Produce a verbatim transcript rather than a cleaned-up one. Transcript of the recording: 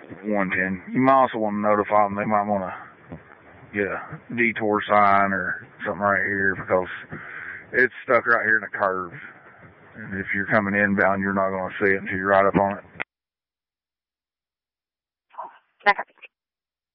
one ten. You might also want to notify them they might want to get a detour sign or something right here because it's stuck right here in the curve. And if you're coming inbound, you're not going to see it until you're right up on it. Can I